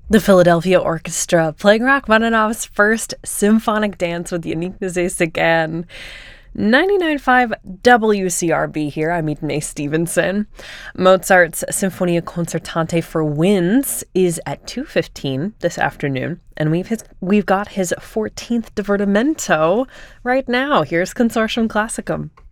The Philadelphia Orchestra playing Rachmaninoff's first symphonic dance with Yannick Nézet-Séguin. 99.5 WCRB here. I'm Eden Stevenson. Mozart's Sinfonia Concertante for winds is at 2:15 this afternoon, and we've got his 14th divertimento right now. Here's Consortium Classicum.